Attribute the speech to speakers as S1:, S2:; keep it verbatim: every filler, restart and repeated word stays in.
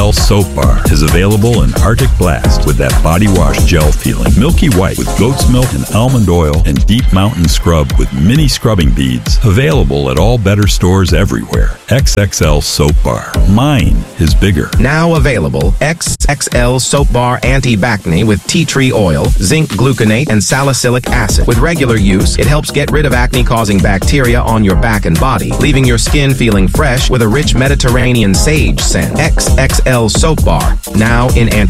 S1: L Soap Bar is available in Arctic Blast with that body wash gel feeling. Milky white with goat's milk and almond oil and Deep Mountain Scrub with mini scrubbing beads. Available at all better stores everywhere. X X L Soap Bar. Mine is bigger.
S2: Now available, X X L Soap Bar Anti-Bacne with tea tree oil, zinc gluconate, and salicylic acid. With regular use, it helps get rid of acne-causing bacteria on your back and body, leaving your skin feeling fresh with a rich Mediterranean sage scent. X X L Soap Bar, now in anti